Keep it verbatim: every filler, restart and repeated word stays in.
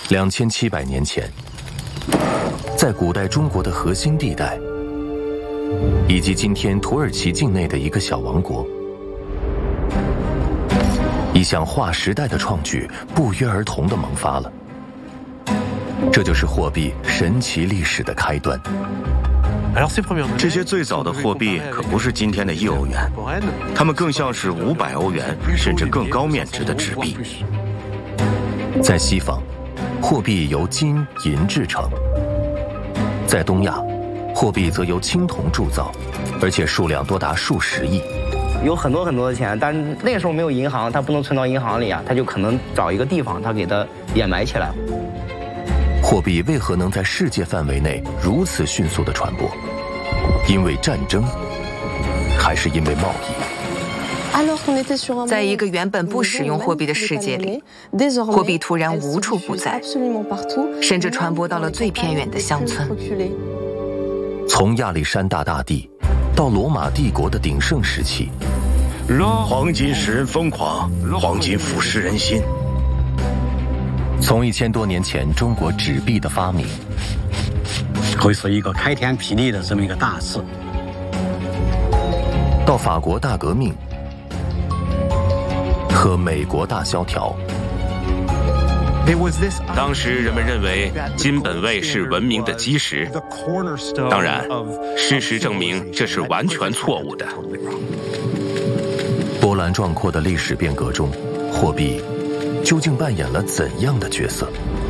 两千七百年前，在古代中国的核心地带，以及今天土耳其境内的一个小王国，一项划时代的创举不约而同地萌发了。这就是货币神奇历史的开端。 这些最早的货币可不是今天的一欧元，它们更像是五百欧元甚至更高面值的纸币。 在西方，货币由金银制成；在东亚，货币则由青铜铸造，而且数量多达数十亿。 有很多很多的钱，但是那个时候没有银行，它不能存到银行里啊，它就可能找一个地方，它给它掩埋起来。 货币为何能在世界范围内如此迅速地传播？因为战争，还是因为贸易？ 在一个原本不使用货币的世界里，货币突然无处不在，甚至传播到了最偏远的乡村。 从亚历山大大帝到罗马帝国的鼎盛时期， 黄金使人疯狂，黄金腐蚀人心。 从一千多年前中国纸币的发明， 会是一个开天辟地的这么一个大事， 到法国大革命和美国大萧条。 当时人们认为金本位是文明的基石，当然，事实证明这是完全错误的。 波澜壮阔的历史变革中，货币究竟扮演了怎样的角色？